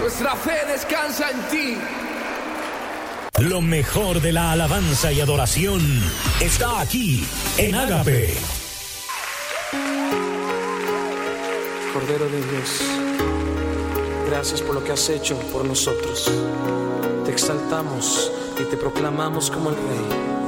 Nuestra fe descansa en ti. Lo mejor de la alabanza y adoración está aquí en Ágape. Cordero de Dios, gracias por lo que has hecho por nosotros. Te exaltamos y te proclamamos como el Rey.